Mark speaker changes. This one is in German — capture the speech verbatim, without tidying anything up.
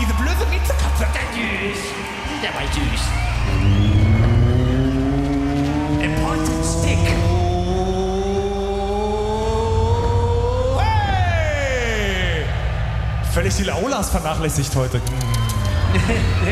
Speaker 1: diese blöde Witzekatze. Der süß. Der war süß. Important Stick. Hey! Völlig die Laulas vernachlässigt heute.